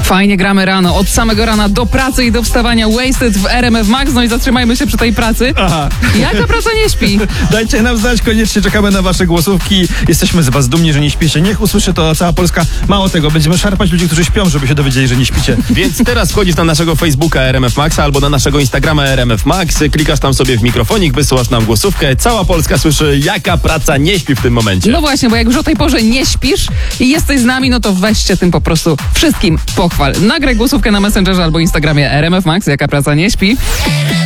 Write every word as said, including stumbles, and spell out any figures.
Fajnie gramy rano, od samego rana do pracy i do wstawania. Wasted w R M F Max, no i zatrzymajmy się przy tej pracy. Aha. Jaka praca nie śpi? Dajcie nam znać, koniecznie czekamy na wasze głosówki. Jesteśmy z was dumni, że nie śpicie. Niech usłyszy to cała Polska. Mało tego, będziemy szarpać ludzi, którzy śpią, żeby się dowiedzieli, że nie śpicie. Więc teraz wchodzisz na naszego Facebooka R M F Maxa albo na naszego Instagrama R M F Max, klikasz tam sobie w mikrofonik, wysyłasz nam głosówkę. Cała Polska słyszy, jaka praca nie śpi w tym momencie. No właśnie, bo jak już o tej porze nie śpisz i jesteś z nami, no to weźcie tym po prostu wszystkim pochwal. Nagraj głosówkę na Messengerze albo Instagramie R M F Max, jaka praca nie śpi.